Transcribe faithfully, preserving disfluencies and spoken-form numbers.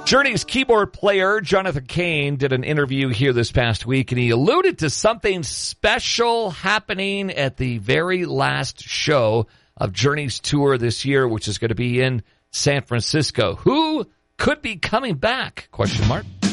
Journey's keyboard player, Jonathan Cain, did an interview here this past week, and he alluded to something special happening at the very last show of Journey's tour this year, which is going to be in San Francisco. Who could be coming back? Question mark.